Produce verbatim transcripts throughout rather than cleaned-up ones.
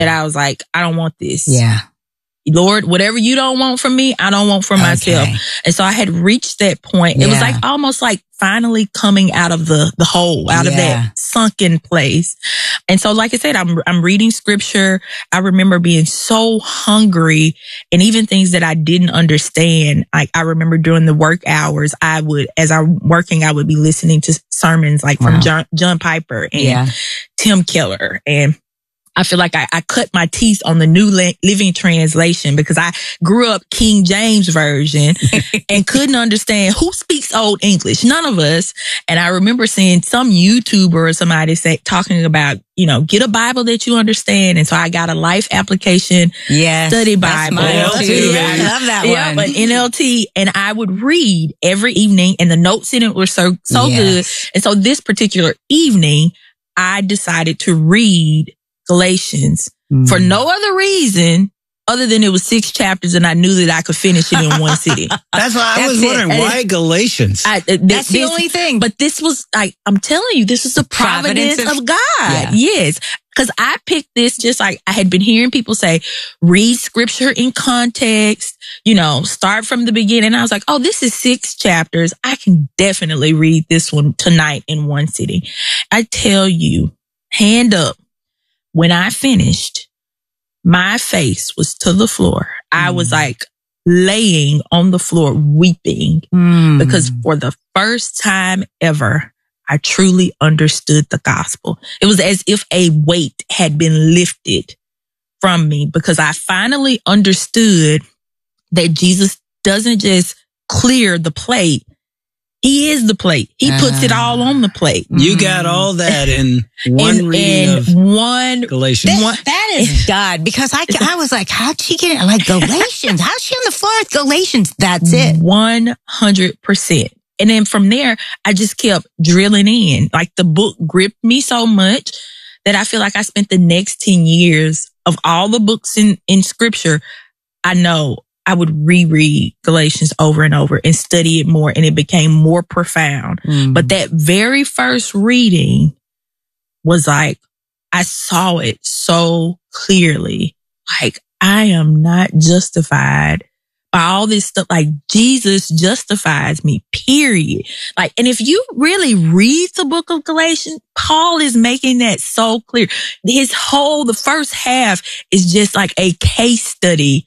that I was like, I don't want this. Yeah. Lord, whatever you don't want from me, I don't want for Okay. myself. And so I had reached that point. It Yeah. was like almost like finally coming out of the, the hole, out of Yeah. that sunken place. And so, like I said, I'm, I'm reading scripture. I remember being so hungry, and even things that I didn't understand. Like I remember during the work hours, I would, as I'm working, I would be listening to sermons like from Wow. John, John Piper and Yeah. Tim Keller. And I feel like I, I cut my teeth on the New Living Translation because I grew up King James Version and couldn't understand who speaks Old English. None of us. And I remember seeing some YouTuber or somebody say, talking about, you know, get a Bible that you understand. And so I got a Life Application Yes, Study that's Bible. mine L T, too. baby. I love that Yeah, one. but N L T, and I would read every evening, and the notes in it were so so Yes. good. And so this particular evening, I decided to read Galatians Mm. for no other reason other than it was six chapters, and I knew that I could finish it in one sitting. That's why I That's was it. wondering, And why Galatians? I, uh, th- That's the this- only thing. But this was like, I'm telling you, this is the providence, Providence of- of, God. Yeah. Yes. Cause I picked this just like I had been hearing people say, read scripture in context, you know, start from the beginning. I was like, oh, this is six chapters. I can definitely read this one tonight in one sitting. I tell you, hand up, when I finished, my face was to the floor. I was like laying on the floor weeping Mm. because for the first time ever, I truly understood the gospel. It was as if a weight had been lifted from me because I finally understood that Jesus doesn't just clear the plate. He is the plate. He puts it all on the plate. You got all that in one in, reading in of one Galatians. That, that is God, because I, I was like, how'd she get it? Like Galatians? How's she on the floor with Galatians? That's it. one hundred percent. And then from there, I just kept drilling in. Like the book gripped me so much that I feel like I spent the next ten years of all the books in, in scripture. I know I would reread Galatians over and over and study it more, and it became more profound. Mm. But that very first reading was like, I saw it so clearly. Like, I am not justified by all this stuff. Like, Jesus justifies me, period. Like, and if you really read the book of Galatians, Paul is making that so clear. His whole, the first half is just like a case study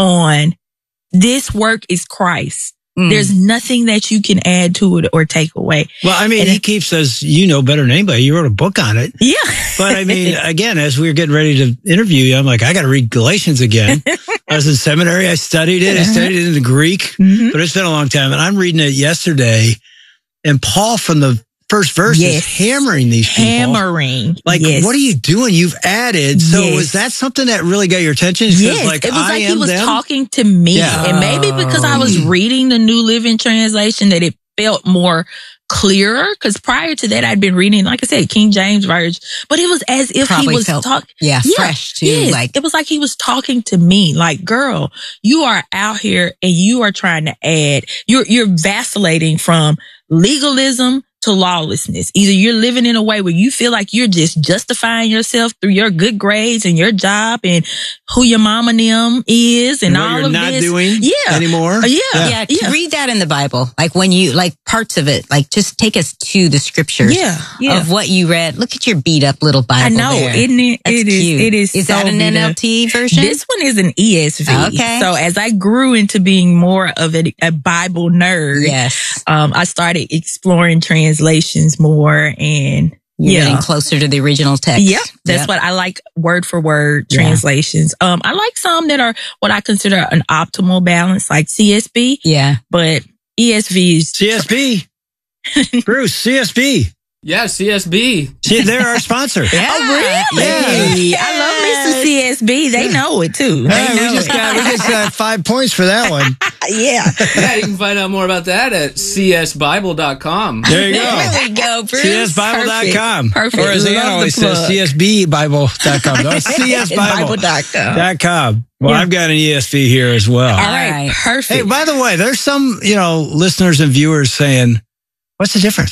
on this work is Christ. Mm. There's nothing that you can add to it or take away. Well, I mean, And he it- keeps says, you know better than anybody. You wrote a book on it. Yeah. But I mean, again, as we were getting ready to interview you, I'm like, I got to read Galatians again. I was in seminary. I studied it. I studied it in the Greek, Mhm. but it's been a long time. And I'm reading it yesterday. And Paul from the first verse Yes. is hammering these people. Hammering. Like, yes. what are you doing? You've added. So Yes. was that something that really got your attention? It's 'cause, Yes, like, it was I like he am was them? talking to me. Yeah. And maybe because I was reading the New Living Translation that it felt more clearer. Because prior to that, I'd been reading, like I said, King James Version. But it was as if Probably he was felt- talking. Yeah, fresh too. Yes. Like, It was like he was talking to me. Like, girl, you are out here and you are trying to add. You're you're vacillating from legalism to lawlessness. Either you're living in a way where you feel like you're just justifying yourself through your good grades and your job and who your mama and them is and, And what all you're of not this. doing yeah. anymore? Uh, yeah. yeah, to read that in the Bible. Like when you, like parts of it, like just take us to the scriptures Yeah. Yeah. of what you read. Look at your beat up little Bible. I know, there. isn't it? That's it is. cute. It is. Is so that an beat N up. L T version? This one is an E S V. Okay. So as I grew into being more of a, a Bible nerd, Yes. um, I started exploring translations more and You're yeah. getting closer to the original text. Yep. That's Yep. what I like, word for word Yeah. translations. Um, I like some that are what I consider an optimal balance, like C S B, Yeah. but E S V is C S B. Bruce, C S B. Yeah, C S B. See, they're our sponsor. Yeah. Oh, really? Yeah. I love me some C S B. They know it too. They Hey, know we just it. got we just got five points for that one. yeah. Yeah, you can find out more about that at c s bible dot com. There you go. There we go, Bruce. C S bible dot com. Perfect. Or as Love Ann the always says, plug. C S B bible dot com. No, C S bible dot com. dot com. Well, Yeah. I've got an E S V here as well. All All right. right. Perfect. Hey, by the way, there's some, you know, listeners and viewers saying, what's the difference?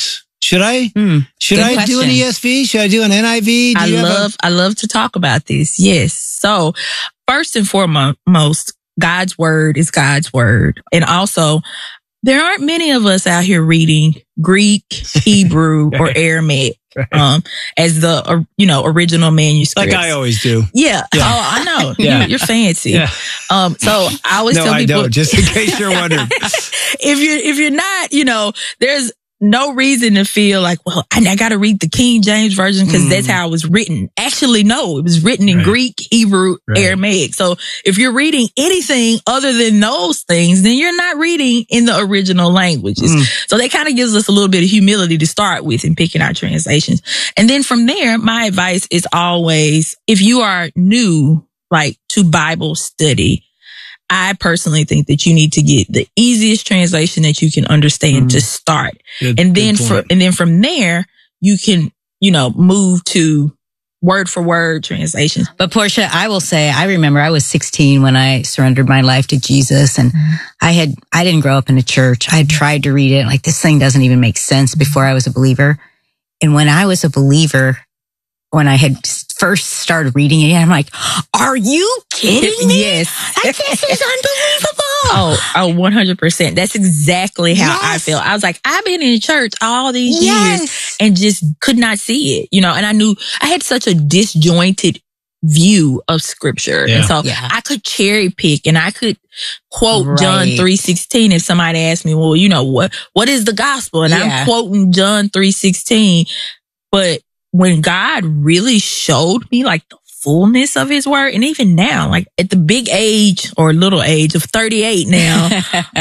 Should I? Hmm. Should Good I do an question. E S V? Should I do an N I V? Do I you have a- love, I love to talk about this. Yes. So first and foremost, God's word is God's word. And also, there aren't many of us out here reading Greek, Hebrew, or Aramaic, um, as the, uh, you know, original manuscripts. like I always do. Yeah. Yeah. Oh, I know. Yeah. You, you're fancy. Yeah. Um, so I always No, tell I people, don't. Just in case you're wondering. if you're, if you're not, you know, there's no reason to feel like, well, I, I got to read the King James Version because Mm. that's how it was written. Actually, no, it was written in Right. Greek, Hebrew, Right. Aramaic. So if you're reading anything other than those things, then you're not reading in the original languages. Mm. So that kind of gives us a little bit of humility to start with in picking our translations. And then from there, my advice is always, if you are new, like to Bible study, I personally think that you need to get the easiest translation that you can understand Mm. to start. Good- And good then point. for, and then from there, you can, you know, move to word for word translations. But Portia, I will say, I remember I was sixteen when I surrendered my life to Jesus, and I had, I didn't grow up in a church. I had tried to read it. Like, this thing doesn't even make sense before I was a believer. And when I was a believer, when I had first started reading it, I'm like, are you kidding me? Yes. Like, this is unbelievable. Oh, oh, one hundred percent. That's exactly how I Yes. feel. I was like, I've been in church all these years Yes. and just could not see it, you know, and I knew I had such a disjointed view of scripture. Yeah. And so Yeah. I could cherry pick and I could quote John Right. three sixteen if somebody asked me, well, you know, what, what is the gospel? And Yeah. I'm quoting John three sixteen. But when God really showed me like the fullness of his word, and even now, like at the big age or little age of thirty-eight now,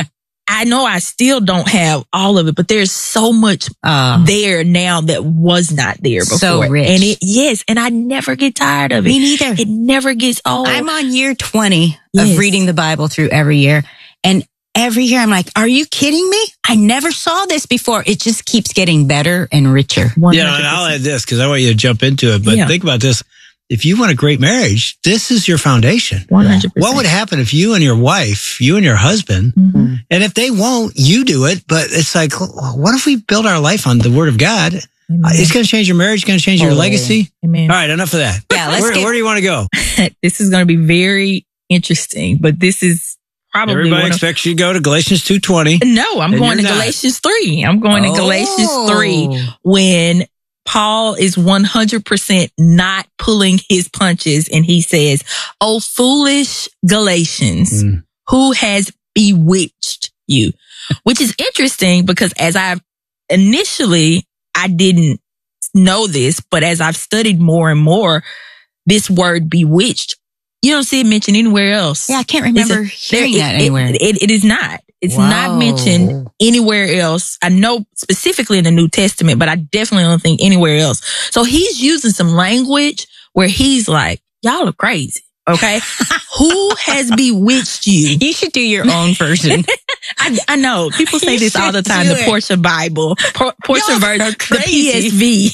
I know I still don't have all of it, but there's so much Oh, there now that was not there before. So rich. And it, yes, and I never get tired of it. me neither. It never gets old. I'm on year twenty Yes. of reading the Bible through every year. And every year I'm like, are you kidding me? I never saw this before. It just keeps getting better and richer. Yeah, and I'll add this because I want you to jump into it. But Yeah. think about this. If you want a great marriage, this is your foundation. one hundred percent. What would happen if you and your wife, you and your husband, Mhm. and if they won't, you do it. But it's like, what if we build our life on the word of God? Uh, Amen. It's going to change your marriage. It's going to change your Oh. legacy. Amen. All right, enough of that. Yeah, let's where, get- where do you want to go? This is going to be very interesting, but this is probably Everybody one of, expects you to go to Galatians two twenty. no, I'm And going to you're not. Galatians three. I'm going to Galatians three Oh. when Paul is one hundred percent not pulling his punches and he says, "Oh, foolish Galatians, Mm. who has bewitched you?" Which is interesting because as I initially, I didn't know this, but as I've studied more and more, this word bewitched, you don't see it mentioned anywhere else. Yeah, I can't It's a- remember hearing there- that it- anywhere. It, it, it is not. It's not Wow. mentioned anywhere else. I know specifically in the New Testament, but I definitely don't think anywhere else. So he's using some language where he's like, y'all are crazy. Okay. Who has bewitched you? You should do your own version. I, I know people say You this all the should time. do The it. Portia Bible, Por- Portia Y'all version, are the crazy. P S V.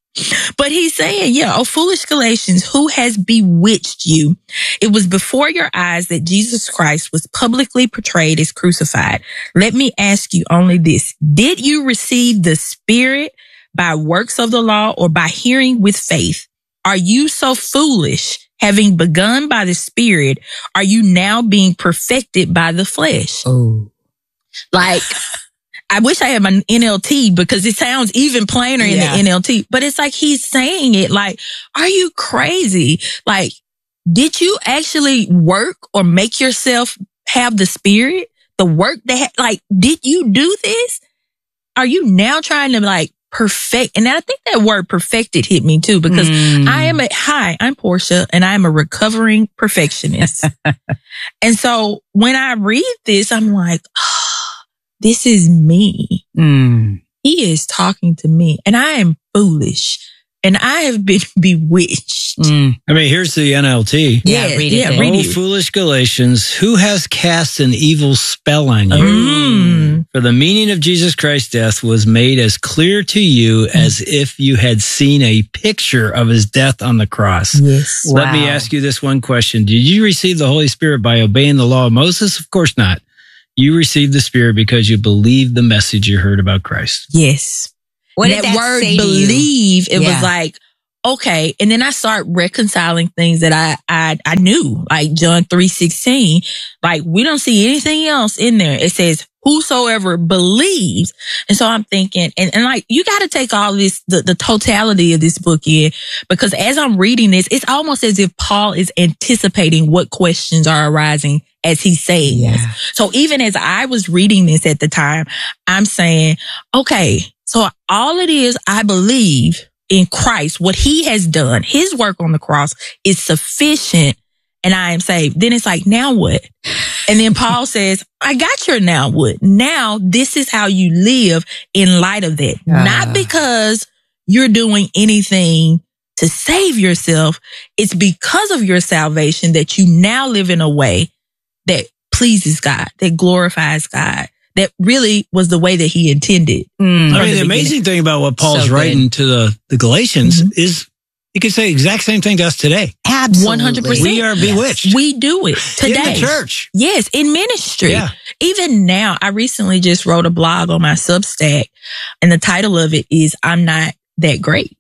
But he's saying, yeah, oh, foolish Galatians, who has bewitched you? It was before your eyes that Jesus Christ was publicly portrayed as crucified. Let me ask you only this. Did you receive the Spirit by works of the law or by hearing with faith? Are you so foolish? Having begun by the Spirit, are you now being perfected by the flesh? Oh. Like, I wish I had my N L T because it sounds even plainer in Yeah. the N L T, but it's like he's saying it like, are you crazy? Like, did you actually work or make yourself have the Spirit? The work that, like, did you do this? Are you now trying to like perfect? And I think that word perfected hit me too because Mm. I am a, hi, I'm Portia and I'm a recovering perfectionist. And so when I read this, I'm like, oh, this is me. Mm. He is talking to me and I am foolish and I have been bewitched. Mm. I mean, here's the N L T. Yeah, Yeah, read it. yeah, then. read Oh, it. foolish Galatians, who has cast an evil spell on you? Mm. For the meaning of Jesus Christ's death was made as clear to you as if you had seen a picture of his death on the cross. Yes. Let me Wow. ask you this one question. Did you receive the Holy Spirit by obeying the law of Moses? Of course not. You received the Spirit because you believed the message you heard about Christ. Yes. What that, did that word say to you? believe, it Yeah. was like, okay. And then I start reconciling things that I, I, I knew, like John three sixteen. Like, we don't see anything else in there. It says, whosoever believes. And so I'm thinking, and, and like, you got to take all this, the, the totality of this book in, because as I'm reading this, it's almost as if Paul is anticipating what questions are arising as he's saying Yeah. this. So even as I was reading this at the time, I'm saying, okay, so all it is, I believe in Christ, what he has done, his work on the cross is sufficient, and I am saved. Then it's like, now what? And then Paul says, I got your now what? Now this is how you live in light of that. Ah. Not because you're doing anything to save yourself. It's because of your salvation that you now live in a way that pleases God, that glorifies God. That really was the way that he intended. Mm. I from mean, the the amazing thing about what Paul's So good. writing to the, the Galatians Mhm. is he could say the exact same thing to us today. Absolutely. one hundred percent. We are bewitched. We do it today. In the church. Yes, in ministry. Yeah. Even now, I recently just wrote a blog on my Substack, and the title of it is I'm Not That Great.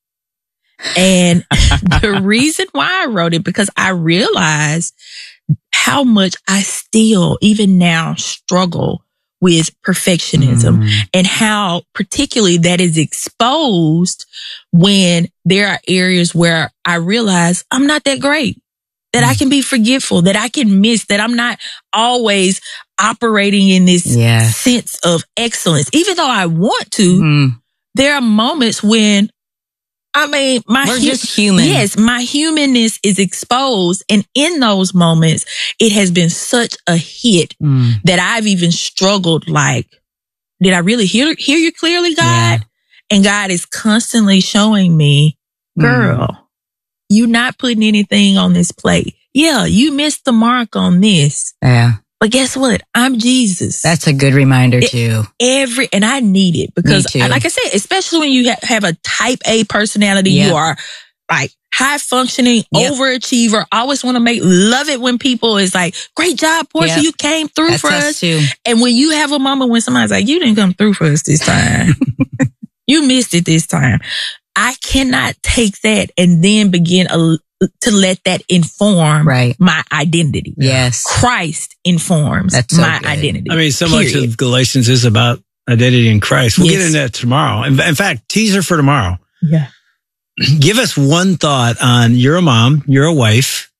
And the reason why I wrote it, because I realized how much I still, even now, struggle with perfectionism Mm. and how particularly that is exposed when there are areas where I realize I'm not that great, that I can be forgetful, that I can miss, that I'm not always operating in this Yes. sense of excellence. Even though I want to, Mm. there are moments when, I mean, my We're hu- just human. Yes, my humanness is exposed, and in those moments, it has been such a hit Mm. that I've even struggled. Like, did I really hear hear you clearly, God? Yeah. And God is constantly showing me, girl, you not putting anything on this plate. Yeah, you missed the mark on this, Yeah. but guess what? I'm Jesus. That's a good reminder It- too. Every, and I need it because, Me too. like I said, especially when you ha- have a type A personality, Yep. you are like high functioning, Yep. overachiever, always want to make, love it when people is like, great job, Portia, Yep. you came through That's for us us. too. And when you have a moment when somebody's like, you didn't come through for us this time, you missed it this time. I cannot take that and then begin a, to let that inform Right. my identity. Yes. Christ informs That's so my good. identity. I mean, so much Period. of Galatians is about identity in Christ. We'll get Yes. into that tomorrow. In, in fact, teaser for tomorrow. Yeah. Give us one thought on you're a mom, you're a wife.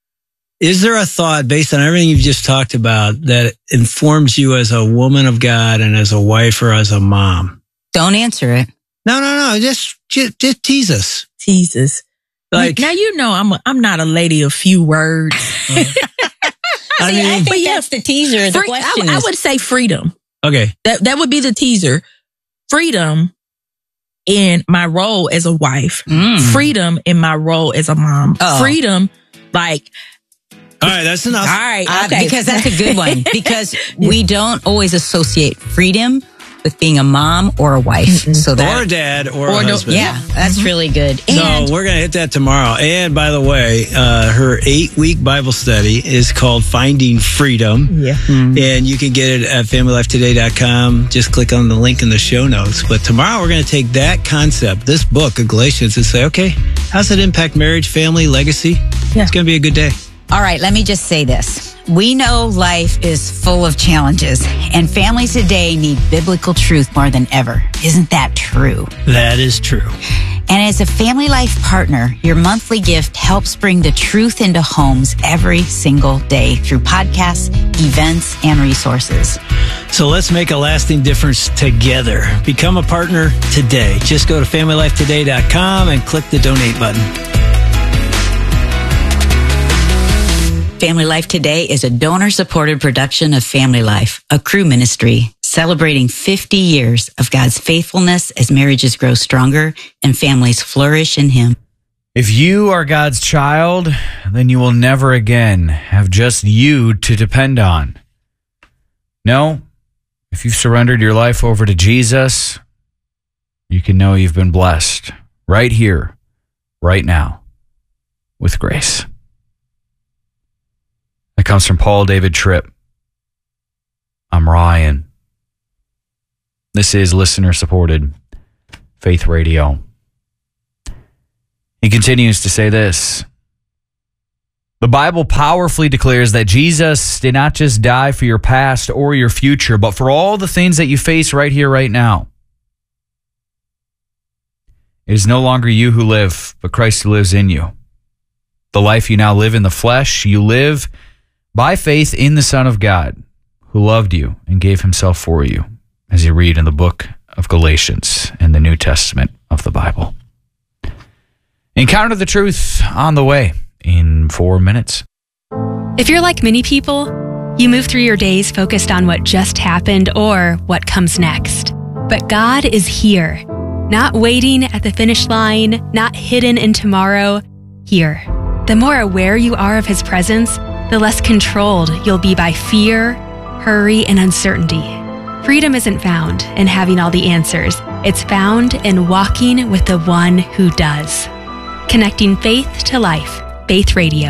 Is there a thought based on everything you've just talked about that informs you as a woman of God and as a wife or as a mom? Don't answer it. No, no, no. Just, just, just tease us. Jesus. Like, now you know I'm a, I'm not a lady of few words. I I mean, think that's the teaser. The Free- I, question I is, would say freedom. okay. That that would be the teaser. Freedom in my role as a wife. Mm. Freedom in my role as a mom. Oh. Freedom, like, All right. That's enough. all right, Uh, okay. because that's a good one. Because we don't always associate freedom with being a mom or a wife. So Or that, a dad or, Or a no- husband. yeah, that's really good. So And we're going to hit that tomorrow. And by the way, uh, her eight week Bible study is called Finding Freedom. yeah. And you can get it at family life today dot com. Just click on the link in the show notes. But tomorrow we're going to take that concept, this book of Galatians, and say, okay, how's it impact marriage, family, legacy? Yeah. It's going to be a good day. all right, let me just say this. We know life is full of challenges, and families today need biblical truth more than ever. Isn't that true? That is true. And as a Family Life partner, your monthly gift helps bring the truth into homes every single day through podcasts, events, and resources. So let's make a lasting difference together. Become a partner today. Just go to family life today dot com and click the donate button. Family Life Today is a donor-supported production of Family Life, a crew ministry celebrating fifty years of God's faithfulness as marriages grow stronger and families flourish in Him. If you are God's child, then you will never again have just you to depend on. No, if you've surrendered your life over to Jesus, you can know you've been blessed right here, right now, with grace. That comes from Paul David Tripp. I'm Ryan. This is listener supported. Faith Radio. He continues to say this. The Bible powerfully declares that Jesus did not just die for your past or your future, but for all the things that you face right here, right now. It is no longer you who live, but Christ who lives in you. The life you now live in the flesh, you live by faith in the Son of God, who loved you and gave himself for you, as you read in the book of Galatians in the New Testament of the Bible. Encounter the truth on the way in four minutes. If you're like many people, you move through your days focused on what just happened or what comes next. But God is here, not waiting at the finish line, not hidden in tomorrow, here. The more aware you are of his presence, the less controlled you'll be by fear, hurry, and uncertainty. Freedom isn't found in having all the answers. It's found in walking with the one who does. Connecting faith to life. Faith Radio.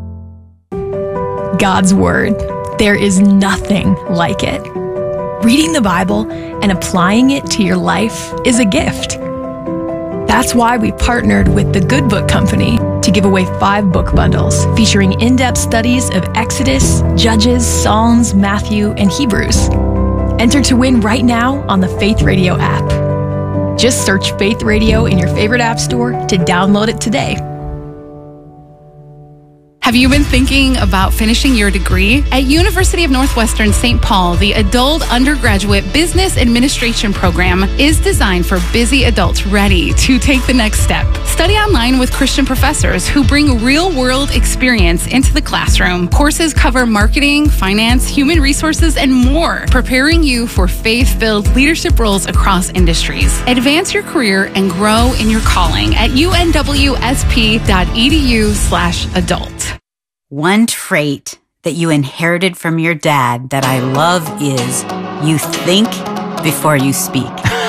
God's Word. There is nothing like it. Reading the Bible and applying it to your life is a gift. That's why we partnered with the Good Book Company to give away five book bundles featuring in-depth studies of Exodus, Judges, Psalms, Matthew, and Hebrews. Enter to win right now on the Faith Radio app. Just search Faith Radio in your favorite app store to download it today. Have you been thinking about finishing your degree? At University of Northwestern Saint Paul, the Adult Undergraduate Business Administration program is designed for busy adults ready to take the next step. Study online with Christian professors who bring real-world experience into the classroom. Courses cover marketing, finance, human resources, and more, preparing you for faith-filled leadership roles across industries. Advance your career and grow in your calling at unwsp.edu slash adult. One trait that you inherited from your dad that I love is you think before you speak.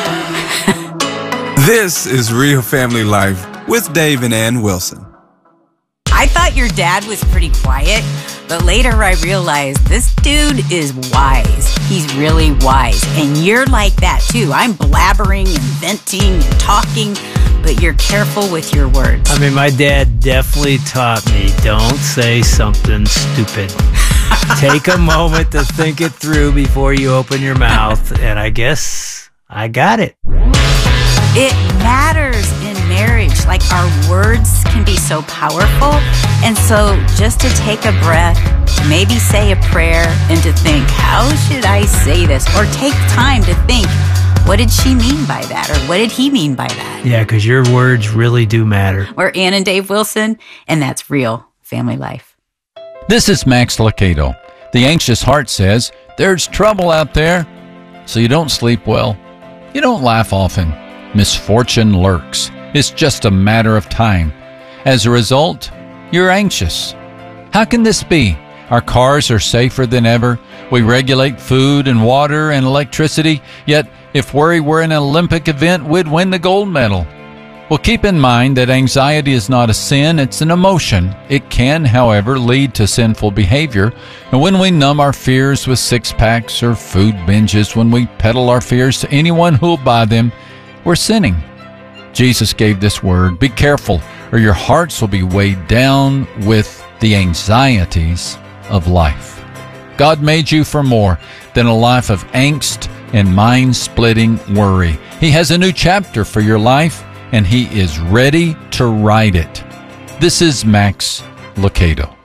This is Real Family Life with Dave and Ann Wilson. I thought your dad was pretty quiet, but later I realized this dude is wise. He's really wise. And you're like that too. I'm blabbering and venting and talking, but you're careful with your words. I mean, my dad definitely taught me, don't say something stupid. Take a moment to think it through before you open your mouth. And I guess I got it. It matters in marriage. Like, our words can be so powerful. And so just to take a breath, to maybe say a prayer, and to think, how should I say this? Or take time to think, what did she mean by that? Or what did he mean by that? Yeah, because your words really do matter. We're Ann and Dave Wilson, and that's Real Family Life. This is Max Lucado. The anxious heart says, there's trouble out there, so you don't sleep well. You don't laugh often. Misfortune lurks. It's just a matter of time. As a result, you're anxious. How can this be? Our cars are safer than ever. We regulate food and water and electricity, yet if worry were an Olympic event, we'd win the gold medal. Well, keep in mind that anxiety is not a sin, it's an emotion. It can, however, lead to sinful behavior. And when we numb our fears with six-packs or food binges, when we peddle our fears to anyone who'll buy them, we're sinning. Jesus gave this word, be careful, or your hearts will be weighed down with the anxieties of life. God made you for more than a life of angst and mind-splitting worry. He has a new chapter for your life, and He is ready to write it. This is Max Lucado.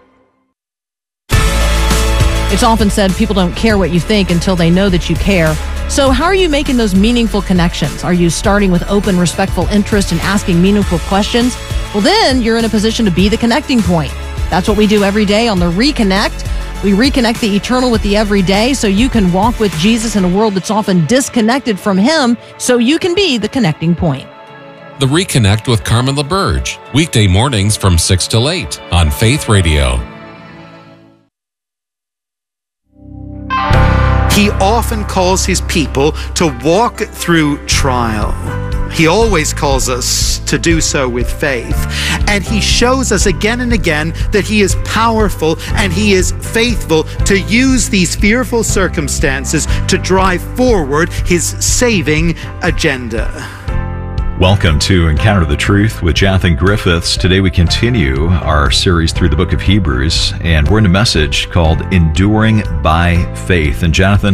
It's often said people don't care what you think until they know that you care. So how are you making those meaningful connections? Are you starting with open, respectful interest and asking meaningful questions? Well, then you're in a position to be the connecting point. That's what we do every day on The Reconnect. We reconnect the eternal with the everyday so you can walk with Jesus in a world that's often disconnected from Him, so you can be the connecting point. The Reconnect with Carmen LaBerge, weekday mornings from six till eight on Faith Radio. He often calls His people to walk through trial. He always calls us to do so with faith. And He shows us again and again that He is powerful and He is faithful to use these fearful circumstances to drive forward His saving agenda. Welcome to Encounter the Truth with Jonathan Griffiths. Today we continue our series through the book of Hebrews, and we're in a message called Enduring by Faith. And Jonathan,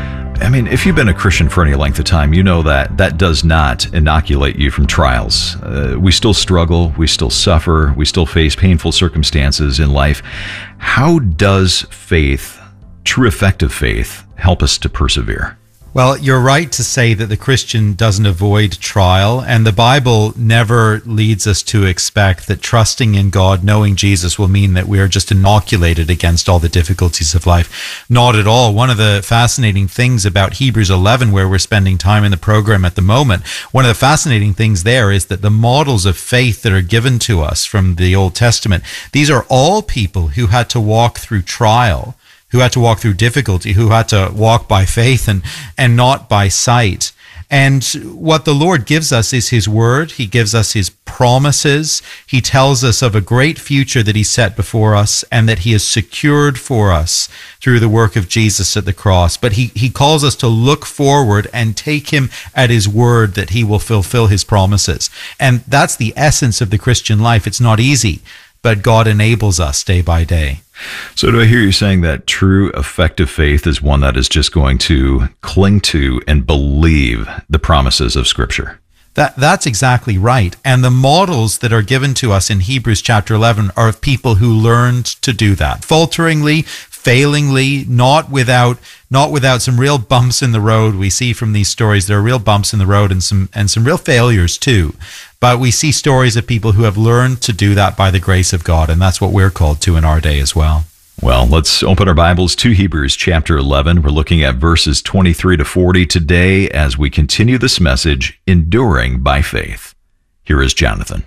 I mean, if you've been a Christian for any length of time, you know that that does not inoculate you from trials. Uh, we still struggle, we still suffer, we still face painful circumstances in life. How does faith, true effective faith, help us to persevere? Well, you're right to say that the Christian doesn't avoid trial, and the Bible never leads us to expect that trusting in God, knowing Jesus, will mean that we are just inoculated against all the difficulties of life. Not at all. One of the fascinating things about Hebrews eleven, where we're spending time in the program at the moment, one of the fascinating things there is that the models of faith that are given to us from the Old Testament, these are all people who had to walk through trial, who had to walk through difficulty, who had to walk by faith and, and not by sight. And what the Lord gives us is His Word. He gives us His promises. He tells us of a great future that He set before us and that He has secured for us through the work of Jesus at the cross. But He, he calls us to look forward and take Him at His word that He will fulfill His promises. And that's the essence of the Christian life. It's not easy, but God enables us day by day. So do I hear you saying that true effective faith is one that is just going to cling to and believe the promises of Scripture? That that's exactly right. And the models that are given to us in Hebrews chapter eleven are of people who learned to do that, falteringly, failingly, not without not without some real bumps in the road. We see from these stories there are real bumps in the road and some and some real failures too. But we see stories of people who have learned to do that by the grace of God, and that's what we're called to in our day as well. Well, let's open our Bibles to Hebrews chapter eleven. We're looking at verses twenty-three to forty today as we continue this message, Enduring by Faith. Here is Jonathan.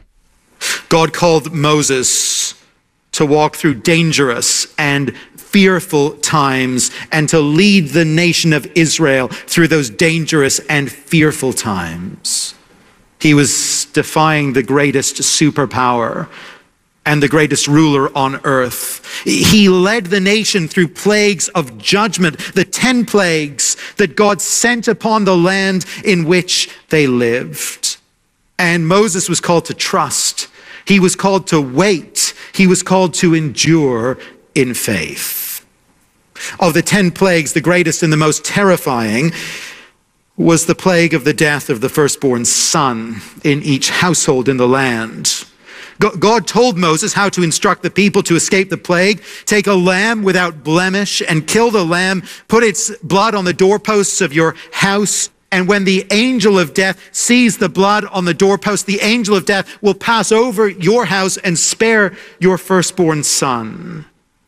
God called Moses to walk through dangerous and fearful times and to lead the nation of Israel through those dangerous and fearful times. He was defying the greatest superpower and the greatest ruler on earth. He led the nation through plagues of judgment, the ten plagues that God sent upon the land in which they lived. And Moses was called to trust. He was called to wait. He was called to endure in faith. Of the ten plagues, the greatest and the most terrifying was the plague of the death of the firstborn son in each household in the land. God told Moses how to instruct the people to escape the plague. Take a lamb without blemish and kill the lamb. Put its blood on the doorposts of your house. And when the angel of death sees the blood on the doorpost, the angel of death will pass over your house and spare your firstborn son.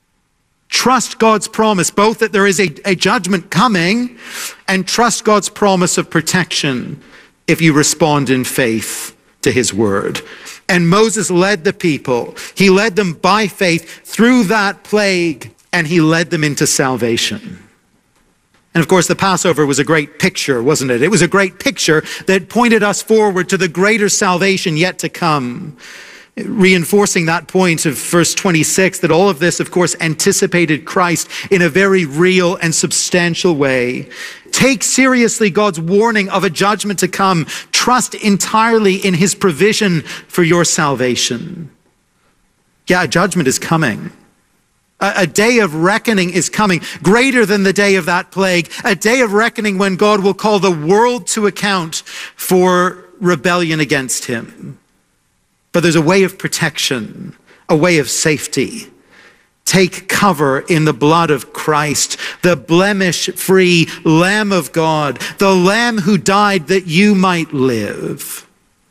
Trust God's promise, both that there is a, a judgment coming, and trust God's promise of protection if you respond in faith to His word. And Moses led the people. He led them by faith through that plague, and he led them into salvation. And of course, the Passover was a great picture, wasn't it? It was a great picture that pointed us forward to the greater salvation yet to come. Reinforcing that point of verse twenty-six, that all of this, of course, anticipated Christ in a very real and substantial way. Take seriously God's warning of a judgment to come. Trust entirely in His provision for your salvation. Yeah, a judgment is coming. A, a day of reckoning is coming, greater than the day of that plague. A day of reckoning when God will call the world to account for rebellion against Him. But there's a way of protection, a way of safety. Take cover in the blood of Christ, the blemish-free Lamb of God, the Lamb who died that you might live.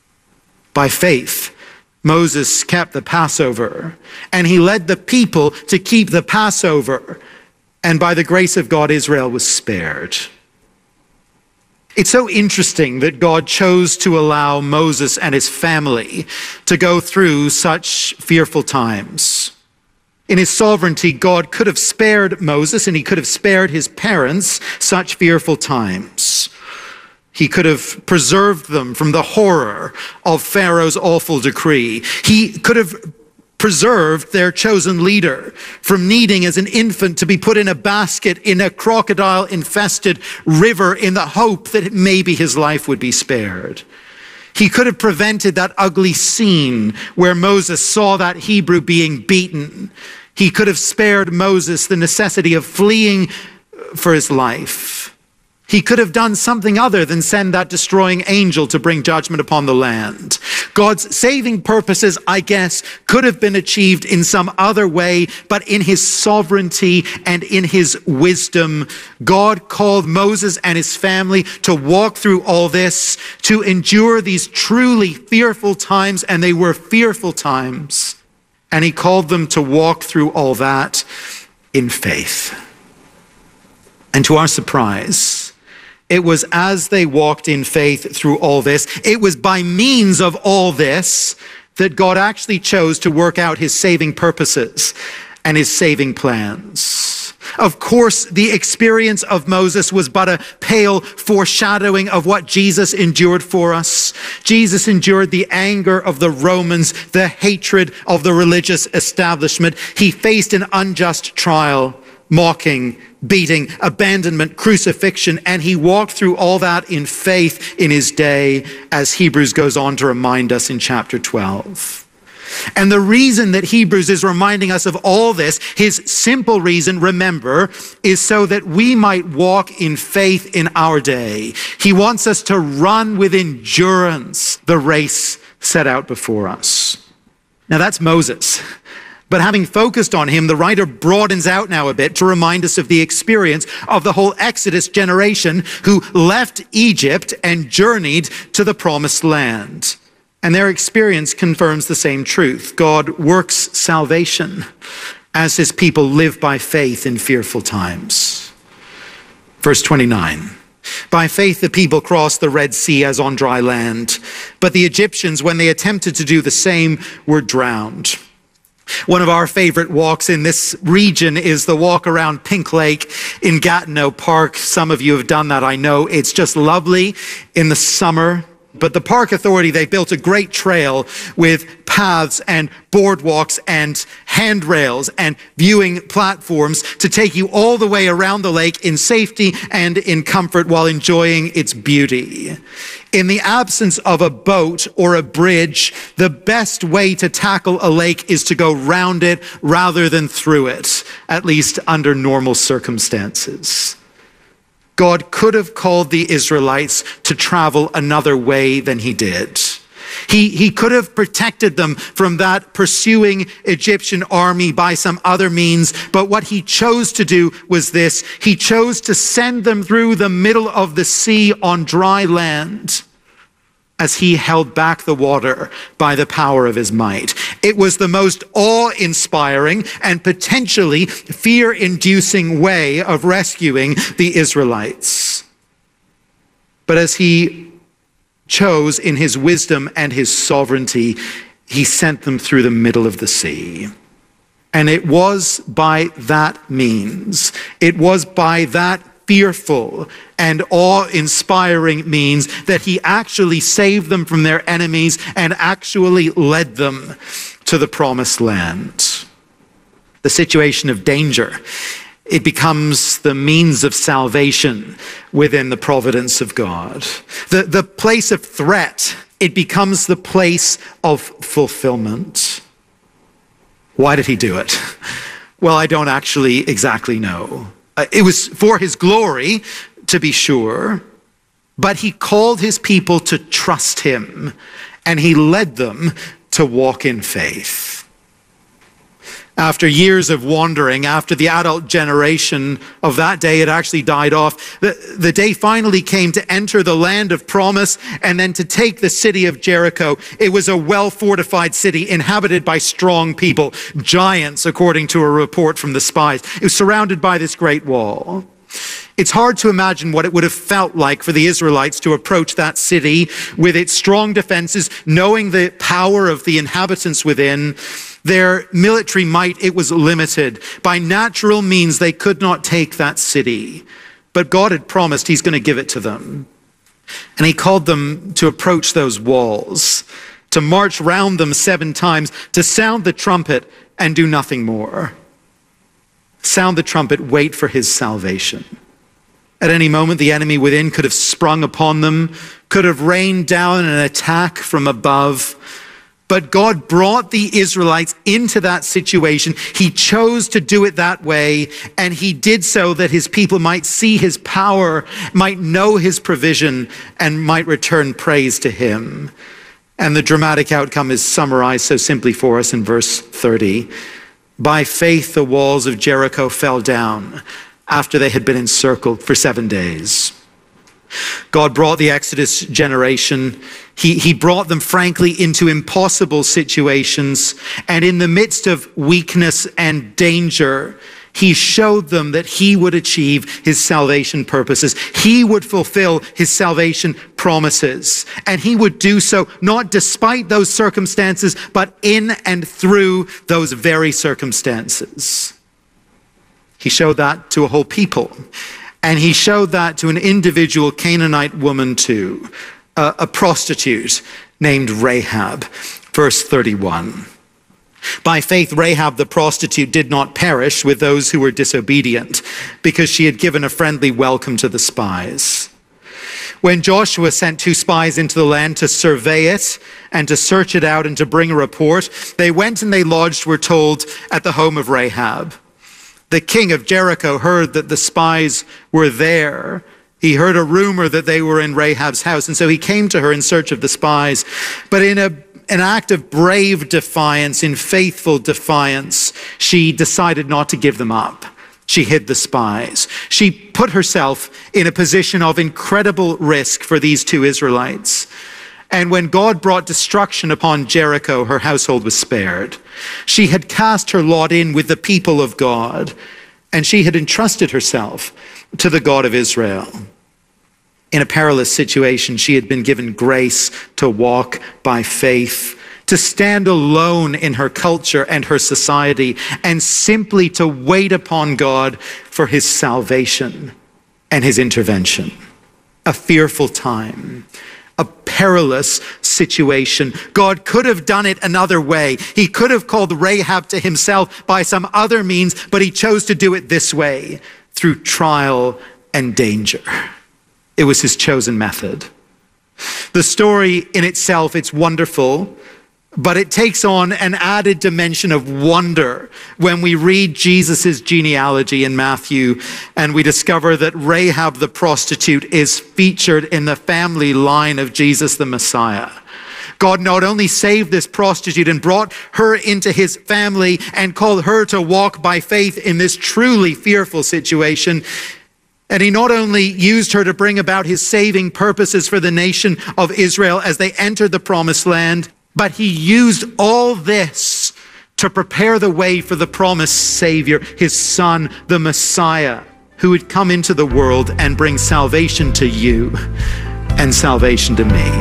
By faith, Moses kept the Passover, and he led the people to keep the Passover, and by the grace of God, Israel was spared. It's so interesting that God chose to allow Moses and his family to go through such fearful times. In His sovereignty, God could have spared Moses and He could have spared his parents such fearful times. He could have preserved them from the horror of Pharaoh's awful decree. He could have preserved their chosen leader from needing as an infant to be put in a basket in a crocodile-infested river in the hope that maybe his life would be spared. He could have prevented that ugly scene where Moses saw that Hebrew being beaten. He could have spared Moses the necessity of fleeing for his life. He could have done something other than send that destroying angel to bring judgment upon the land. God's saving purposes, I guess, could have been achieved in some other way, but in his sovereignty and in his wisdom, God called Moses and his family to walk through all this, to endure these truly fearful times, and they were fearful times. And he called them to walk through all that in faith. And to our surprise, it was as they walked in faith through all this, it was by means of all this that God actually chose to work out his saving purposes and his saving plans. Of course, the experience of Moses was but a pale foreshadowing of what Jesus endured for us. Jesus endured the anger of the Romans, the hatred of the religious establishment. He faced an unjust trial, mocking, beating, abandonment, crucifixion, and he walked through all that in faith in his day, as Hebrews goes on to remind us in chapter twelve. And the reason that Hebrews is reminding us of all this, his simple reason, remember, is so that we might walk in faith in our day. He wants us to run with endurance the race set out before us. Now that's Moses. But having focused on him, the writer broadens out now a bit to remind us of the experience of the whole Exodus generation who left Egypt and journeyed to the promised land. And their experience confirms the same truth. God works salvation as his people live by faith in fearful times. Verse twenty-nine. By faith, the people crossed the Red Sea as on dry land, but the Egyptians, when they attempted to do the same, were drowned. One of our favorite walks in this region is the walk around Pink Lake in Gatineau Park. Some of you have done that, I know. It's just lovely in the summer. But the park authority, they built a great trail with paths and boardwalks and handrails and viewing platforms to take you all the way around the lake in safety and in comfort while enjoying its beauty. In the absence of a boat or a bridge, the best way to tackle a lake is to go round it rather than through it, at least under normal circumstances. God could have called the Israelites to travel another way than he did. He, he could have protected them from that pursuing Egyptian army by some other means, but what he chose to do was this. He chose to send them through the middle of the sea on dry land as he held back the water by the power of his might. It was the most awe-inspiring and potentially fear-inducing way of rescuing the Israelites. But as he chose in his wisdom and his sovereignty, he sent them through the middle of the sea. And it was by that means, it was by that fearful and awe-inspiring means that he actually saved them from their enemies and actually led them to the promised land. The situation of danger, it becomes the means of salvation within the providence of God. The, the place of threat, it becomes the place of fulfillment. Why did he do it? Well, I don't actually exactly know. Uh, it was for his glory, to be sure, but he called his people to trust him, and he led them to walk in faith. After years of wandering, after the adult generation of that day had actually died off, the, the day finally came to enter the land of promise and then to take the city of Jericho. It was a well-fortified city inhabited by strong people, giants, according to a report from the spies. It was surrounded by this great wall. It's hard to imagine what it would have felt like for the Israelites to approach that city with its strong defenses, knowing the power of the inhabitants within. Their military might, it was limited. By natural means, they could not take that city. But God had promised he's going to give it to them. And he called them to approach those walls, to march round them seven times, to sound the trumpet and do nothing more. Sound the trumpet, wait for his salvation. At any moment, the enemy within could have sprung upon them, could have rained down an attack from above. But God brought the Israelites into that situation. He chose to do it that way, and he did so that his people might see his power, might know his provision, and might return praise to him. And the dramatic outcome is summarized so simply for us in verse thirty. By faith, the walls of Jericho fell down after they had been encircled for seven days. God brought the Exodus generation. He, he brought them, frankly, into impossible situations. And in the midst of weakness and danger, he showed them that he would achieve his salvation purposes. He would fulfill his salvation promises. And he would do so not despite those circumstances, but in and through those very circumstances. He showed that to a whole people. And he showed that to an individual Canaanite woman too, a, a prostitute named Rahab. Verse thirty-one. By faith, Rahab the prostitute did not perish with those who were disobedient, because she had given a friendly welcome to the spies. When Joshua sent two spies into the land to survey it and to search it out and to bring a report, they went and they lodged, we're told, at the home of Rahab. The king of Jericho heard that the spies were there. He heard a rumor that they were in Rahab's house, and so he came to her in search of the spies. But in a, an act of brave defiance, in faithful defiance, she decided not to give them up. She hid the spies. She put herself in a position of incredible risk for these two Israelites. And when God brought destruction upon Jericho, her household was spared. She had cast her lot in with the people of God, and she had entrusted herself to the God of Israel. In a perilous situation, she had been given grace to walk by faith, to stand alone in her culture and her society, and simply to wait upon God for his salvation and his intervention. A fearful time. A perilous situation. God could have done it another way. He could have called Rahab to himself by some other means, but he chose to do it this way, through trial and danger. It was his chosen method. The story in itself, it's wonderful, but it takes on an added dimension of wonder when we read Jesus' genealogy in Matthew, and we discover that Rahab the prostitute is featured in the family line of Jesus the Messiah. God not only saved this prostitute and brought her into his family and called her to walk by faith in this truly fearful situation, and he not only used her to bring about his saving purposes for the nation of Israel as they entered the promised land, but he used all this to prepare the way for the promised Savior, his Son, the Messiah, who would come into the world and bring salvation to you and salvation to me.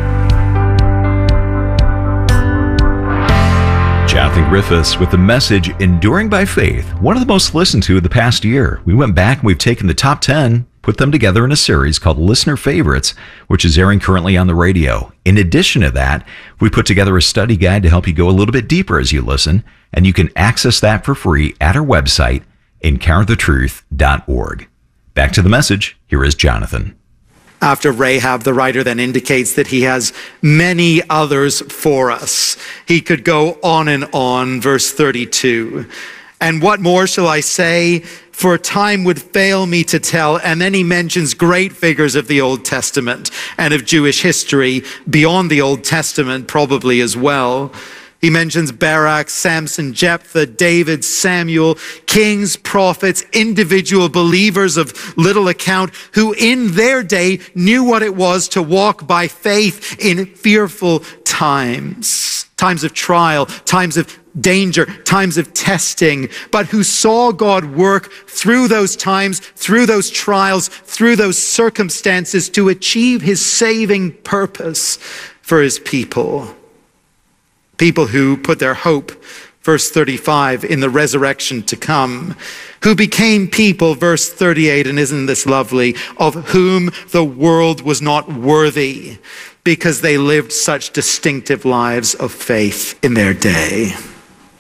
Jonathan Griffiths with the message, Enduring by Faith, one of the most listened to of the past year. We went back and we've taken the top ten, put them together in a series called Listener Favorites, which is airing currently on the radio. In addition to that, we put together a study guide to help you go a little bit deeper as you listen, and you can access that for free at our website, encounter the truth dot org. Back to the message. Here is Jonathan. After Rahab, the writer then indicates that he has many others for us. He could go on and on, verse thirty-two. And what more shall I say? For time would fail me to tell. And then he mentions great figures of the Old Testament and of Jewish history beyond the Old Testament probably as well. He mentions Barak, Samson, Jephthah, David, Samuel, kings, prophets, individual believers of little account who in their day knew what it was to walk by faith in fearful times, times of trial, times of danger, times of testing, but who saw God work through those times, through those trials, through those circumstances to achieve his saving purpose for his people. People who put their hope, verse thirty-five, in the resurrection to come, who became people, verse thirty-eight, and isn't this lovely, of whom the world was not worthy because they lived such distinctive lives of faith in their day.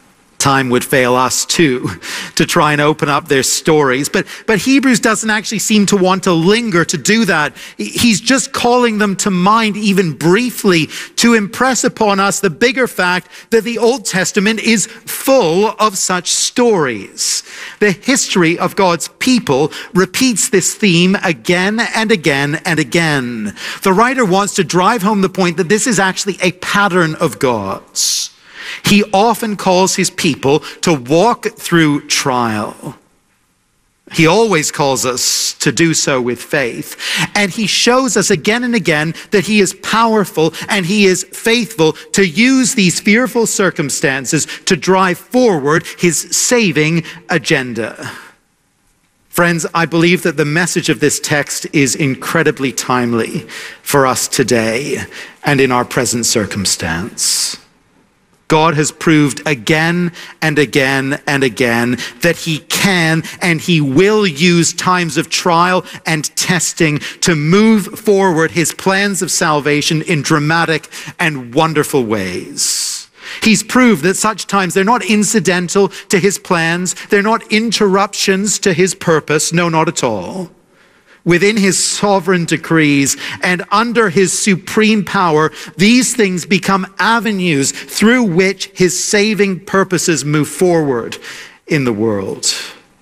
Time would fail us too to try and open up their stories. But, but Hebrews doesn't actually seem to want to linger to do that. He's just calling them to mind even briefly to impress upon us the bigger fact that the Old Testament is full of such stories. The history of God's people repeats this theme again and again and again. The writer wants to drive home the point that this is actually a pattern of God's. He often calls his people to walk through trial. He always calls us to do so with faith. And he shows us again and again that he is powerful and he is faithful to use these fearful circumstances to drive forward his saving agenda. Friends, I believe that the message of this text is incredibly timely for us today and in our present circumstance. God has proved again and again and again that he can and he will use times of trial and testing to move forward his plans of salvation in dramatic and wonderful ways. He's proved that such times, they're not incidental to his plans. They're not interruptions to his purpose. No, not at all. Within his sovereign decrees and under his supreme power, these things become avenues through which his saving purposes move forward in the world.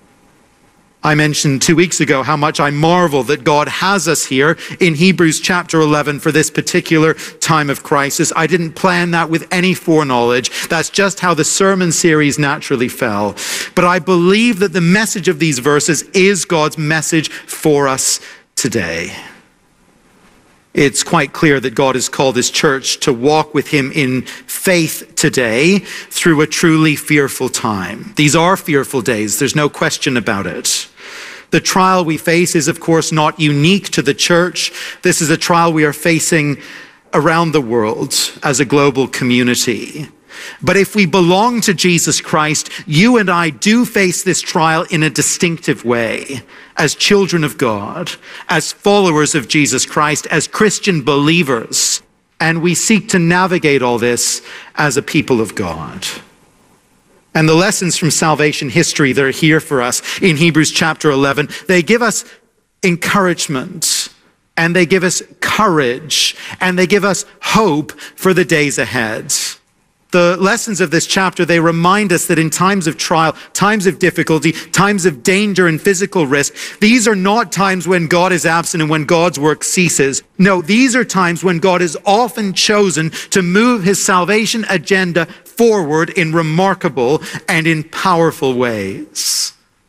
I mentioned two weeks ago how much I marvel that God has us here in Hebrews chapter eleven for this particular time of crisis. I didn't plan that with any foreknowledge. That's just how the sermon series naturally fell. But I believe that the message of these verses is God's message for us today. It's quite clear that God has called his church to walk with him in faith today through a truly fearful time. These are fearful days. There's no question about it. The trial we face is, of course, not unique to the church. This is a trial we are facing around the world as a global community. But if we belong to Jesus Christ, you and I do face this trial in a distinctive way. As children of God, as followers of Jesus Christ, as Christian believers. And we seek to navigate all this as a people of God. And the lessons from salvation history that are here for us in Hebrews chapter eleven, they give us encouragement and they give us courage and they give us hope for the days ahead. The lessons of this chapter, they remind us that in times of trial, times of difficulty, times of danger and physical risk, these are not times when God is absent and when God's work ceases. No, these are times when God is often chosen to move his salvation agenda forward in remarkable and in powerful ways.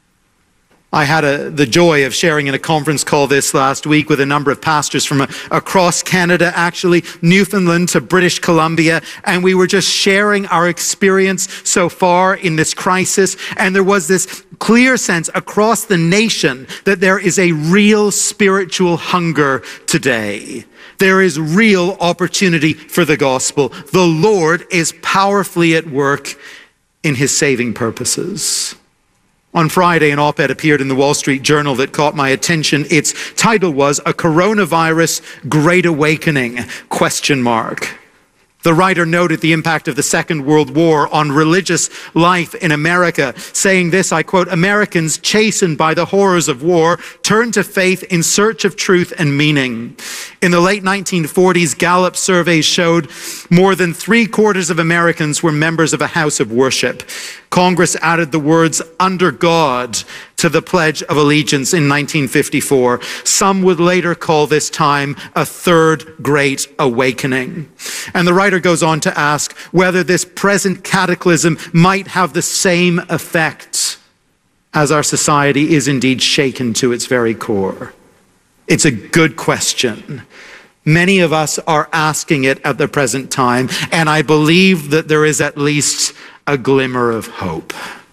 I had a, the joy of sharing in a conference call this last week with a number of pastors from a, across Canada, actually, Newfoundland to British Columbia, and we were just sharing our experience so far in this crisis, and there was this clear sense across the nation that there is a real spiritual hunger today. There is real opportunity for the gospel. The Lord is powerfully at work in his saving purposes. On Friday, an op-ed appeared in the Wall Street Journal that caught my attention. Its title was "A Coronavirus Great Awakening?" question mark. The writer noted the impact of the Second World War on religious life in America, saying this, I quote, "Americans chastened by the horrors of war turned to faith in search of truth and meaning." In the late nineteen forties, Gallup surveys showed more than three quarters of Americans were members of a house of worship. Congress added the words "under God" to the Pledge of Allegiance in nineteen fifty-four. Some would later call this time a third great awakening. And the writer goes on to ask whether this present cataclysm might have the same effect as our society is indeed shaken to its very core. It's a good question. Many of us are asking it at the present time, and I believe that there is at least a glimmer of hope.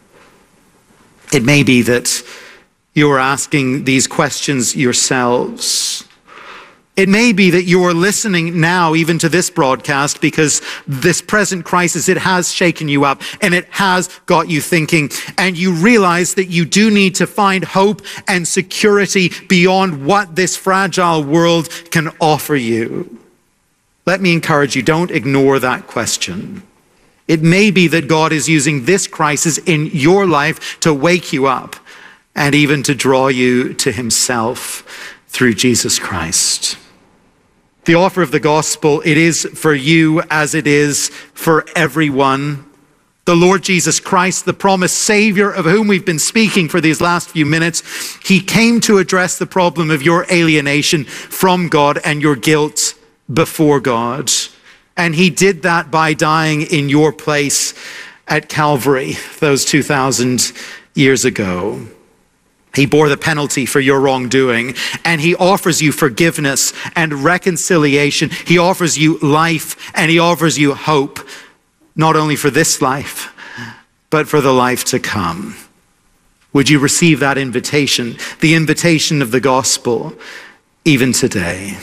It may be that you are asking these questions yourselves. It may be that you are listening now even to this broadcast because this present crisis, it has shaken you up and it has got you thinking, and you realize that you do need to find hope and security beyond what this fragile world can offer you. Let me encourage you, don't ignore that question. It may be that God is using this crisis in your life to wake you up and even to draw you to himself through Jesus Christ. The offer of the gospel, it is for you as it is for everyone. The Lord Jesus Christ, the promised Savior of whom we've been speaking for these last few minutes, he came to address the problem of your alienation from God and your guilt before God. And he did that by dying in your place at Calvary those two thousand years ago. He bore the penalty for your wrongdoing, and he offers you forgiveness and reconciliation. He offers you life, and he offers you hope, not only for this life, but for the life to come. Would you receive that invitation, the invitation of the gospel, even today?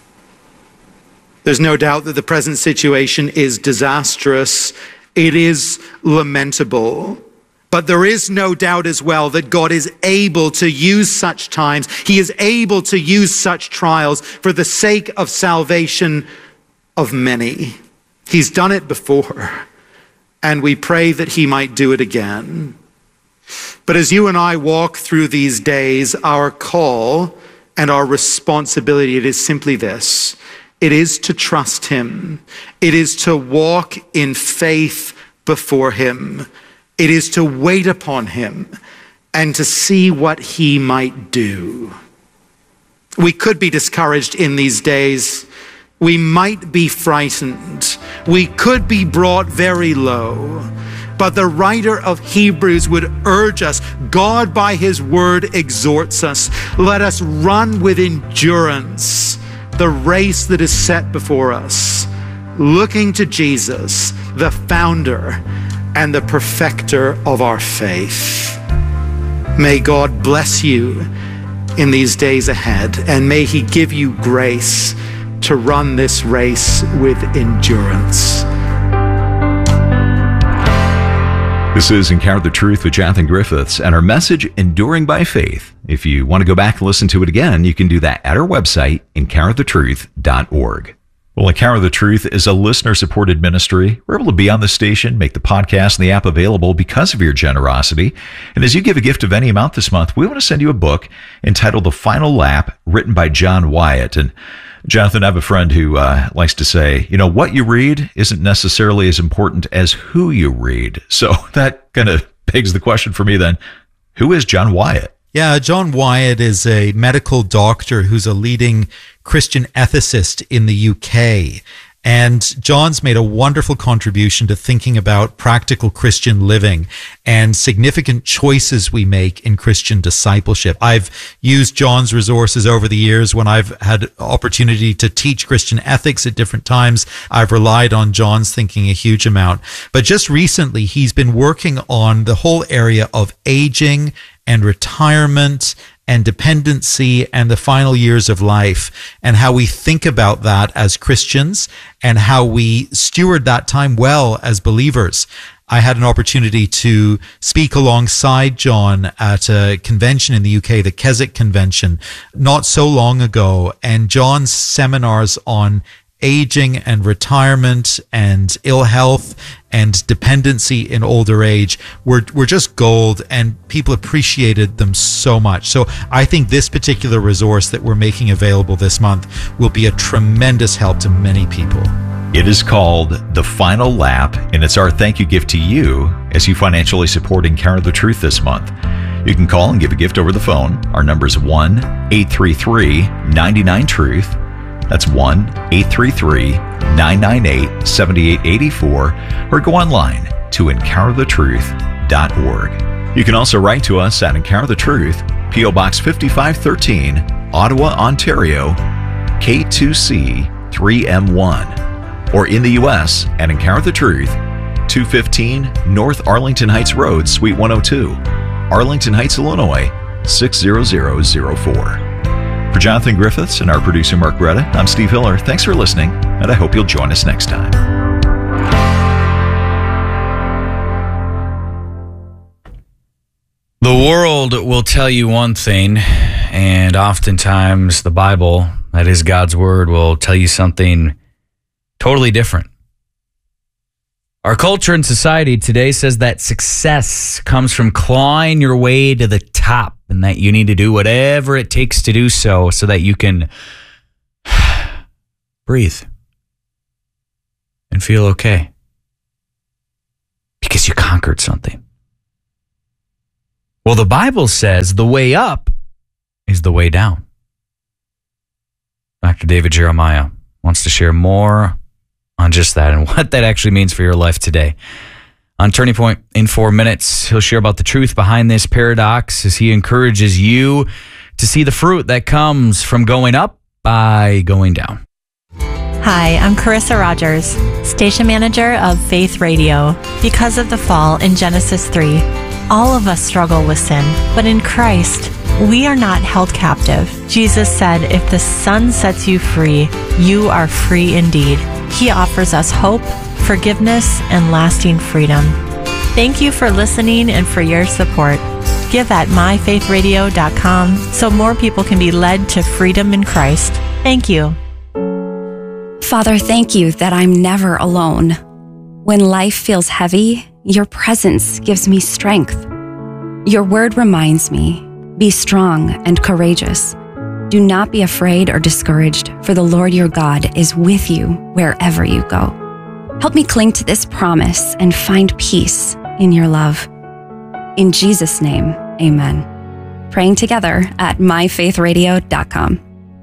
There's no doubt that the present situation is disastrous. It is lamentable. But there is no doubt as well that God is able to use such times. He is able to use such trials for the sake of salvation of many. He's done it before, and we pray that he might do it again. But as you and I walk through these days, our call and our responsibility, it is simply this. It is to trust him. It is to walk in faith before him. It is to wait upon him and to see what he might do. We could be discouraged in these days. We might be frightened. We could be brought very low. But the writer of Hebrews would urge us, God by his word exhorts us, let us run with endurance the race that is set before us, looking to Jesus, the founder and the perfecter of our faith. May God bless you in these days ahead, and may he give you grace to run this race with endurance. This is Encounter the Truth with Jonathan Griffiths and our message, Enduring by Faith. If you want to go back and listen to it again, you can do that at our website, encounter the truth dot org. Well, Encounter the Truth is a listener-supported ministry. We're able to be on the station, make the podcast and the app available because of your generosity. And as you give a gift of any amount this month, we want to send you a book entitled The Final Lap, written by John Wyatt. And Jonathan, I have a friend who uh, likes to say, you know, what you read isn't necessarily as important as who you read. So that kind of begs the question for me then, who is John Wyatt? Yeah, John Wyatt is a medical doctor who's a leading Christian ethicist in the U K. And John's made a wonderful contribution to thinking about practical Christian living and significant choices we make in Christian discipleship. I've used John's resources over the years when I've had opportunity to teach Christian ethics at different times. I've relied on John's thinking a huge amount. But just recently, he's been working on the whole area of aging and retirement and dependency and the final years of life, and how we think about that as Christians and how we steward that time well as believers. I had an opportunity to speak alongside John at a convention in the U K, the Keswick Convention, not so long ago, and John's seminars on aging and retirement and ill health and dependency in older age were, were just gold, and people appreciated them so much. So I think this particular resource that we're making available this month will be a tremendous help to many people. It is called The Final Lap, and it's our thank you gift to you as you financially support Encounter the Truth this month. You can call and give a gift over the phone. Our number is one eight three three, nine nine, truth. That's one eight three three, nine nine eight, seven eight eight four, or go online to encounter the truth dot org. You can also write to us at Encounter the Truth, P O Box fifty-five thirteen, Ottawa, Ontario, K two C three M one, or in the U S at Encounter the Truth, two fifteen North Arlington Heights Road, Suite one oh two, Arlington Heights, Illinois, six zero zero zero four. For Jonathan Griffiths and our producer Mark Retta, I'm Steve Hiller. Thanks for listening, and I hope you'll join us next time. The world will tell you one thing, and oftentimes the Bible, that is God's Word, will tell you something totally different. Our culture and society today says that success comes from clawing your way to the top and that you need to do whatever it takes to do so so that you can breathe and feel okay because you conquered something. Well, the Bible says the way up is the way down. Doctor David Jeremiah wants to share more on just that and what that actually means for your life today. On Turning Point in four minutes, he'll share about the truth behind this paradox as he encourages you to see the fruit that comes from going up by going down. Hi, I'm Carissa Rogers, station manager of Faith Radio. Because of the fall in Genesis three, all of us struggle with sin, but in Christ, we are not held captive. Jesus said, if the Son sets you free, you are free indeed. He offers us hope, forgiveness, and lasting freedom. Thank you for listening and for your support. Give at my faith radio dot com so more people can be led to freedom in Christ. Thank you. Father, thank you that I'm never alone. When life feels heavy, your presence gives me strength. Your word reminds me, be strong and courageous. Do not be afraid or discouraged, for the Lord your God is with you wherever you go. Help me cling to this promise and find peace in your love. In Jesus' name, amen. Praying together at my faith radio dot com.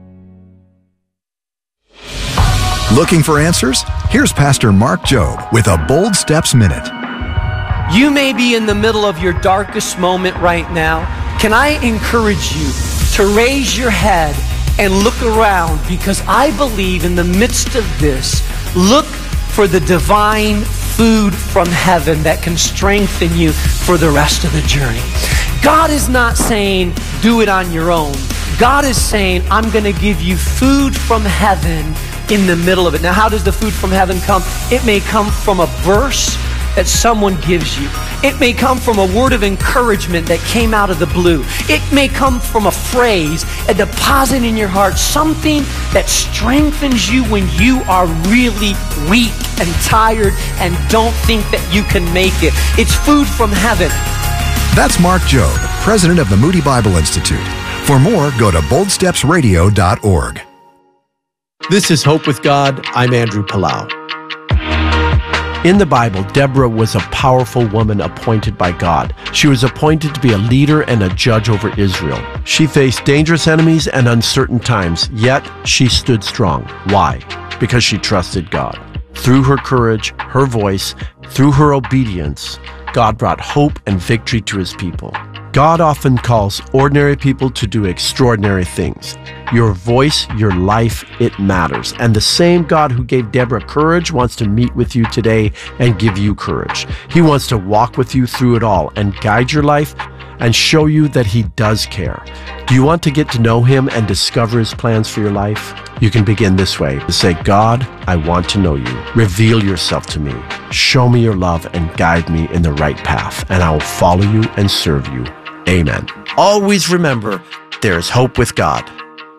Looking for answers? Here's Pastor Mark Jobe with a Bold Steps Minute. You may be in the middle of your darkest moment right now. Can I encourage you to raise your head and look around, because I believe in the midst of this, look for the divine food from heaven that can strengthen you for the rest of the journey. God is not saying do it on your own. God is saying, I'm going to give you food from heaven in the middle of it. Now, how does the food from heaven come? It may come from a verse that someone gives you. It may come from a word of encouragement that came out of the blue. It may come from a phrase, a deposit in your heart, something that strengthens you when you are really weak and tired and don't think that you can make it. It's food from heaven. That's Mark Jobe, president of the Moody Bible Institute. For more, go to bold steps radio dot org. This is Hope with God. I'm Andrew Palau. In the Bible, Deborah was a powerful woman appointed by God. She was appointed to be a leader and a judge over Israel. She faced dangerous enemies and uncertain times, yet she stood strong. Why? Because she trusted God. Through her courage, her voice, through her obedience, God brought hope and victory to his people. God often calls ordinary people to do extraordinary things. Your voice, your life, it matters. And the same God who gave Deborah courage wants to meet with you today and give you courage. He wants to walk with you through it all and guide your life and show you that he does care. Do you want to get to know him and discover his plans for your life? You can begin this way. Say, God, I want to know you. Reveal yourself to me. Show me your love and guide me in the right path, and I will follow you and serve you. Amen. Always remember, there is hope with God.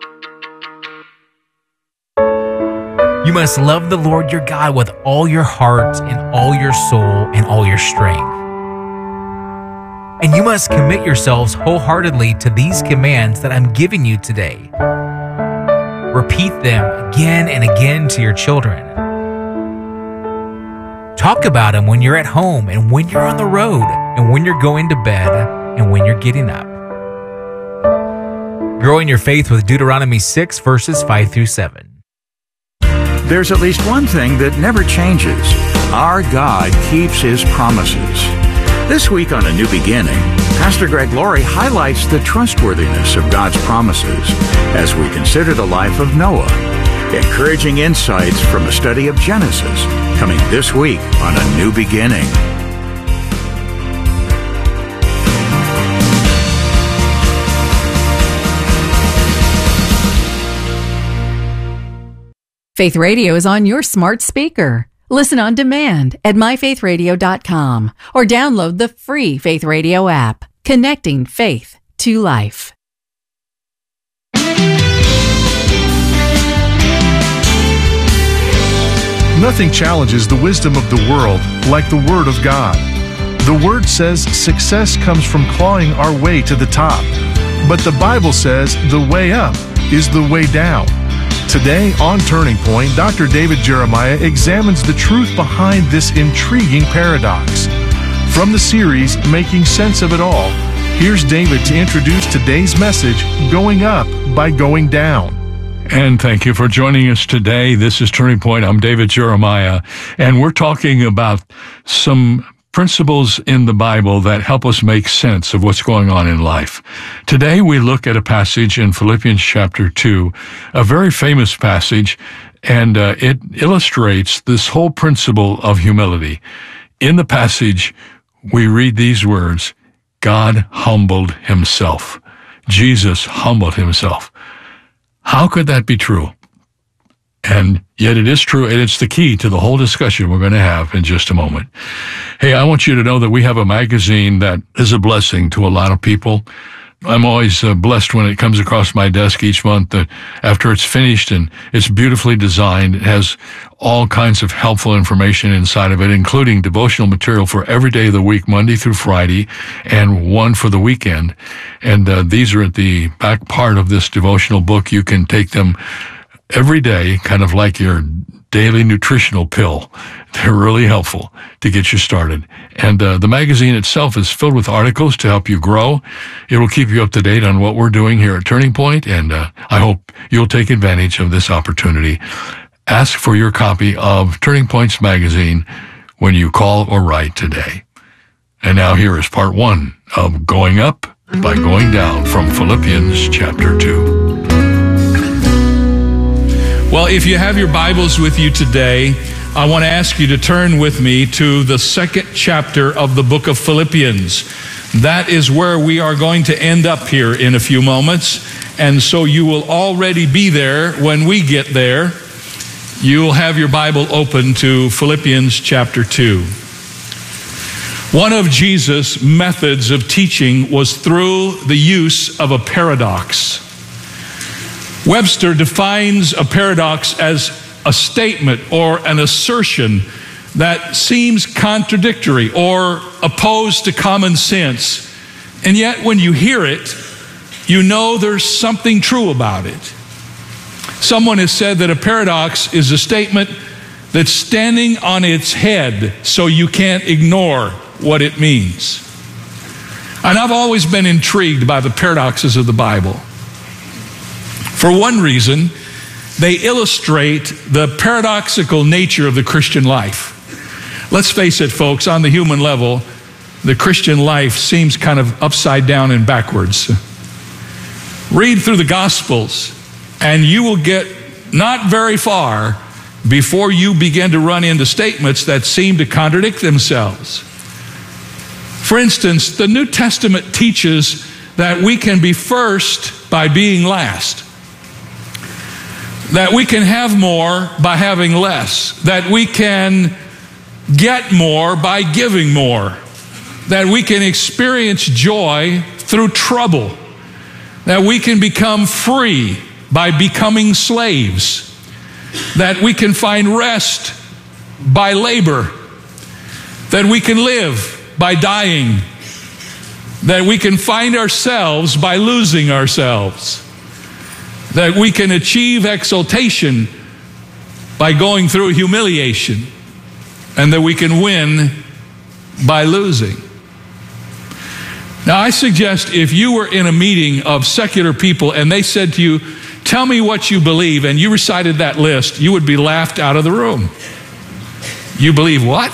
You must love the Lord your God with all your heart and all your soul and all your strength. And you must commit yourselves wholeheartedly to these commands that I'm giving you today. Repeat them again and again to your children. Talk about them when you're at home and when you're on the road and when you're going to bed and when you're getting up. Grow in your faith with Deuteronomy six, verses five through seven. There's at least one thing that never changes. Our God keeps his promises. This week on A New Beginning, Pastor Greg Laurie highlights the trustworthiness of God's promises as we consider the life of Noah. Encouraging insights from a study of Genesis, coming this week on A New Beginning. Faith Radio is on your smart speaker. Listen on demand at my faith radio dot com or download the free Faith Radio app, connecting faith to life. Nothing challenges the wisdom of the world like the Word of God. The Word says success comes from clawing our way to the top. But the Bible says the way up is the way down. Today on Turning Point, Doctor David Jeremiah examines the truth behind this intriguing paradox. From the series, Making Sense of It All, here's David to introduce today's message, Going Up by Going Down. And thank you for joining us today. This is Turning Point. I'm David Jeremiah, and we're talking about some principles in the Bible that help us make sense of what's going on in life. Today we look at a passage in Philippians chapter two, a very famous passage, and uh, it illustrates this whole principle of humility. In the passage, we read these words, God humbled himself. Jesus humbled himself. How could that be true? And yet it is true, and it's the key to the whole discussion we're going to have in just a moment. Hey, I want you to know that we have a magazine that is a blessing to a lot of people. I'm always uh, blessed when it comes across my desk each month uh, after it's finished, and it's beautifully designed. It has all kinds of helpful information inside of it, including devotional material for every day of the week, Monday through Friday, and one for the weekend. And uh, these are at the back part of this devotional book. You can take them every day, kind of like your daily nutritional pill. They're really helpful to get you started. And uh, the magazine itself is filled with articles to help you grow. It will keep you up to date on what we're doing here at Turning Point, and uh, I hope you'll take advantage of this opportunity. Ask for your copy of Turning Point's magazine when you call or write today. And now here is part one of Going Up by Going Down from Philippians chapter two. Well, if you have your Bibles with you today, I want to ask you to turn with me to the second chapter of the book of Philippians. That is where we are going to end up here in a few moments. And so you will already be there when we get there. You will have your Bible open to Philippians chapter two. One of Jesus' methods of teaching was through the use of a paradox. Webster defines a paradox as a statement or an assertion that seems contradictory or opposed to common sense. And yet when you hear it, you know there's something true about it. Someone has said that a paradox is a statement that's standing on its head so you can't ignore what it means. And I've always been intrigued by the paradoxes of the Bible. For one reason, they illustrate the paradoxical nature of the Christian life. Let's face it, folks, on the human level, the Christian life seems kind of upside down and backwards. Read through the Gospels, and you will get not very far before you begin to run into statements that seem to contradict themselves. For instance, the New Testament teaches that we can be first by being last. That we can have more by having less. That we can get more by giving more. That we can experience joy through trouble. That we can become free by becoming slaves. That we can find rest by labor. That we can live by dying. That we can find ourselves by losing ourselves. That we can achieve exaltation by going through humiliation, and that we can win by losing. Now, I suggest if you were in a meeting of secular people and they said to you, tell me what you believe, and you recited that list, you would be laughed out of the room. You believe what?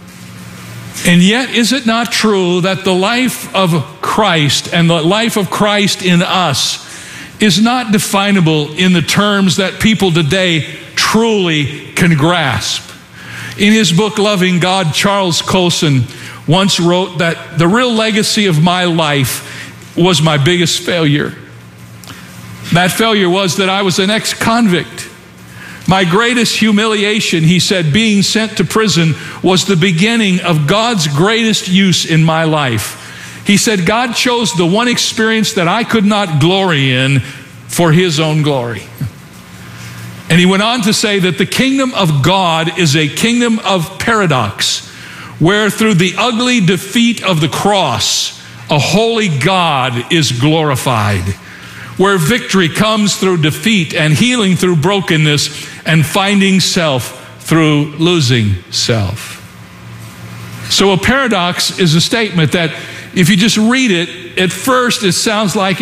And yet, is it not true that the life of Christ and the life of Christ in us is not definable in the terms that people today truly can grasp? In his book, Loving God, Charles Colson once wrote that the real legacy of my life was my biggest failure. That failure was that I was an ex-convict. My greatest humiliation, he said, being sent to prison, was the beginning of God's greatest use in my life. He said, God chose the one experience that I could not glory in for his own glory. And he went on to say that the kingdom of God is a kingdom of paradox, where through the ugly defeat of the cross, a holy God is glorified, where victory comes through defeat and healing through brokenness and finding self through losing self. So a paradox is a statement that if you just read it, at first it sounds like